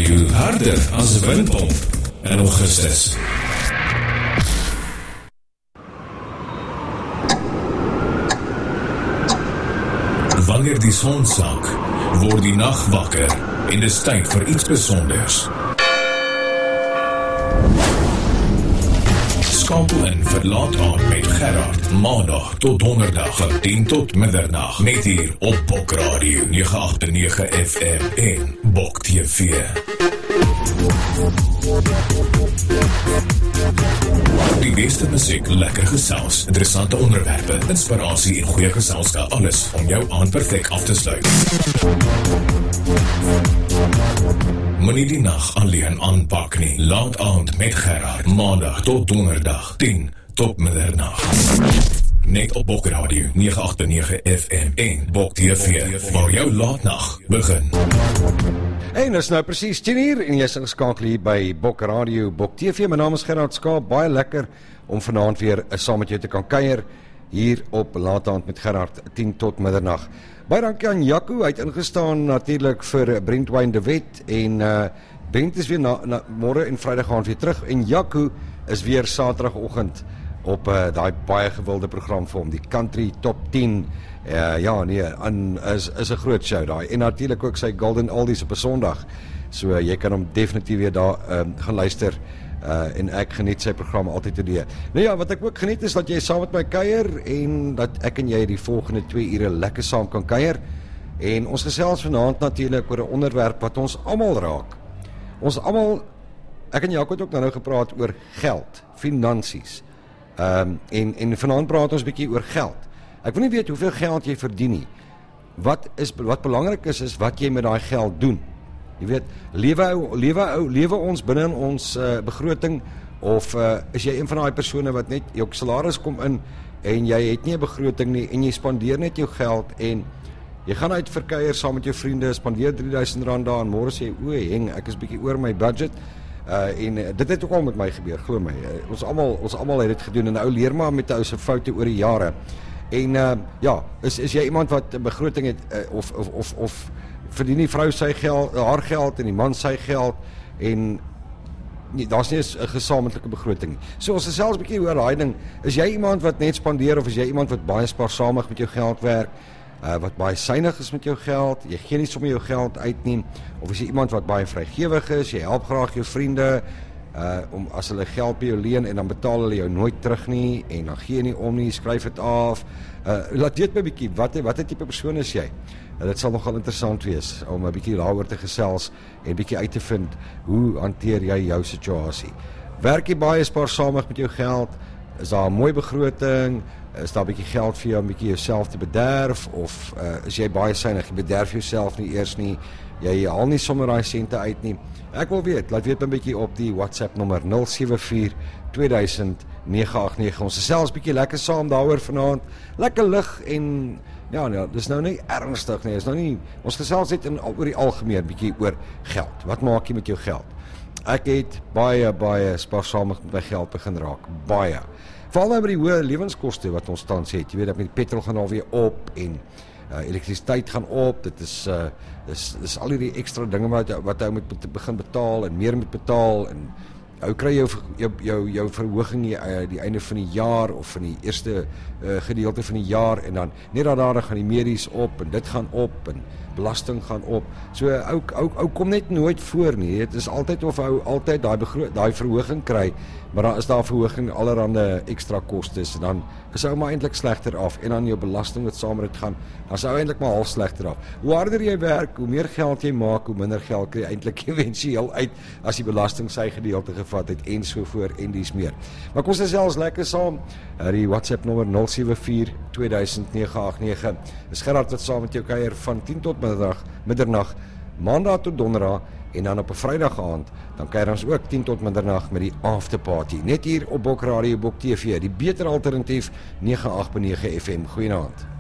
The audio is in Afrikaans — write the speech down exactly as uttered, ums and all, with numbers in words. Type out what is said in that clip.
Radio harder as 'n windpomp in Augustus. Wanneer die son sak, word die nag wakker en dis tyd vir iets besonders. Skakel in vir Laat Aand met Gerard, maandag tot donderdag van tien tot middernag, net hier op Bok Radio nege agt nege F M en Bok T V. Die beste musiek, lekker gesels, interessante onderwerpe, inspirasie en goeie geselskap, alles om jou aand perfek af te sluit. Moenie die nag alleen aanpak nie. Laat Aand met Gerard, maandag tot donderdag, tien tot middernag. Net op Bok Radio nege agt nege F M en Bok T V, waar jou laatnag begin. En is nou precies tien uur en jy is ingeskakel hier by Bok Radio, Bok T V. My naam is Gerard Skaap, baie lekker om vanaand weer saam met jou te kan kuier hier op Laat Aand met Gerard, tien tot middernag. Baie dankie aan Jaco, hy het ingestaan natuurlik vir Brent Wayne de Wet en uh, Brent is weer na, na môre en Vrydag gaan weer terug en Jaco is weer Saterdagoggend op uh, daai baie gewilde program vir hom, die Country Top tien. Uh, ja, nee, an, is, is 'n groot show daai. En natuurlik ook sy Golden Oldies op 'n Sondag. So uh, jy kan hom definitief weer daar um, gaan luister. Uh, en ek geniet sy program altyd te deur. Nou ja, wat ek ook geniet is dat jy saam met my kuier en dat ek en jy die volgende twee ure lekker saam kan kuier. En ons gesels vanaand natuurlik oor 'n onderwerp wat ons almal raak. Ons almal, ek en Jaco het ook nou gepraat oor geld, finansies. Um, en, en vanaand praat ons 'n bietjie oor geld. Ek wil nie weet hoeveel geld jy verdien nie. Wat is wat belangrik is is wat jy met daai geld doen. Jy weet, lewe lewe lewe ons binne in ons uh, begroting of uh, is jy een van daai persone wat net jou salaris kom in en jy het nie 'n begroting nie en jy spandeer net jou geld en jy gaan uit vir kuier saam met jou vriende, spandeer drie duisend rand daar en môre sê jy, o, heng, ek is bietjie oor my budget. Uh, en uh, dit het ook al met my gebeur, glo my. Uh, ons almal ons almal het dit gedoen en ou leer maar met ou se foute oor die jare. En uh, ja, is is jy iemand wat 'n begroting het uh, of of of of verdien die vrou sy geld, haar geld en die man sy geld en nie, daar's nie 'n gesamentlike begroting nie. So ons is selfs 'n bietjie oor daai ding. Is jy iemand wat net spandeer of is jy iemand wat baie spaarsamig met jou geld werk? Uh, wat baie suiwig is met jou geld, jy gee nie sommer jou geld uit nie, of is jy iemand wat baie vrygewig is, jy help graag jou vriende, uh, om as hulle geld by jou leen en dan betaal hulle jou nooit terug nie, en dan gee jy nie om nie, skryf het af, uh, laat weet my bykie, wat, wat het type persoon is jy? Uh, dit sal nogal interessant wees, om 'n bietjie daaroor te gesels, en bietjie uit te vind, hoe hanteer jy jou situasie? Werk jy baie spaarsamig met jou geld? Is daar 'n mooi begroting? Is daar 'n bietjie geld vir jou om bietjie jouself te bederf of uh, is jy baie suiwig, jy bederf jouself nie eers nie, jy haal nie sommer daai sente uit nie. Ek wil weet, laat weet 'n bietjie op die WhatsApp nommer nul sewe vier twee duisend nege agt nege. Ons gesels bietjie lekker saam daaroor vanaand. Lekker lig en ja, ja, dis nou nie ernstig nie. Is nou nie ons gesels net in oor die algemeen bietjie oor geld. Wat maak jy met jou geld? Ek het baie baie spaarsamig met my geld begin raak. Baie. Veral nou met die hoë lewenskoste wat ons tans het. Jy weet dat met die petrol gaan alweer op en uh, elektrisiteit gaan op. Dit is uh, dis dis al hierdie ekstra dinge wat wat jy moet begin betaal en meer moet betaal en ou kry jou jou jou, jou verhoging die, uh, die einde van die jaar of van die eerste uh, gedeelte van die jaar en dan net daarna gaan die medies op en dit gaan op en belasting gaan op. So ou ou ou kom net nooit voor nie. Dit is altyd of ou altyd daai daai verhoging kry, maar dan is daar verhoging allerhande ekstra kostes en dan is ou maar eintlik slegter af en dan jou belasting wat saam met dit gaan, dan is ou eintlik maar half slegter af. Hoe harder jy werk, hoe meer geld jy maak, hoe minder geld kry jy eintlik éventueel uit as die belasting sy gedeelte gevat het en so voor en dis meer. Maar kom ons selfs lekker saam. Die WhatsApp nommer nul sewe vier twee duisend nege agt nege. Is Gerard wat saam met jou kuier van tien tot middag, middernag, maandag tot donderdag en dan op 'n Vrydag aand, dan kuier ons ook tien tot middernag met die afterparty. Net hier op Bok Radio, Bok T V, die beter alternatief nege agt nege F M. Goeienaand.